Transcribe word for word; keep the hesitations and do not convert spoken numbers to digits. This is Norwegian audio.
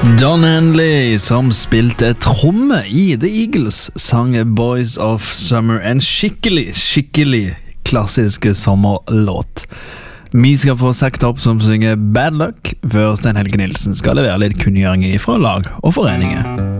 Don Henley, som spilte tromme i The Eagles, sang Boys of Summer, en skikkelig, skikkelig klassisk sommerlåt. Vi skal få Zack Top som synger Bad Luck, før Sten Helge Nilsen skal levere litt kunngjøring fra lag og foreninger.